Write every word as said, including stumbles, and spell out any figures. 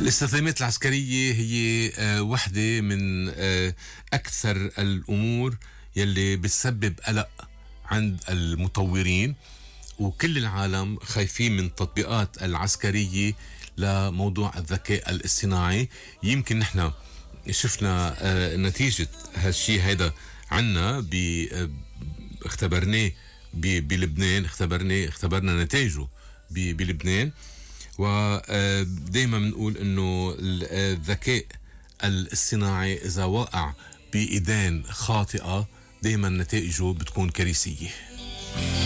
الاستخدامات العسكرية هي آه، وحدة من آه، أكثر الأمور يلي بتسبب قلق عند المطورين، وكل العالم خايفين من التطبيقات العسكرية لموضوع الذكاء الاصطناعي. يمكن نحن شفنا آه، نتيجة هالشي هيدا عنا ب آه، اختبرناه ب- بلبنان، اختبرناه اختبرنا نتائجه ب- بلبنان. ودائما بنقول انه الذكاء الاصطناعي اذا وقع بايدين خاطئة دائما نتائجه بتكون كارثية.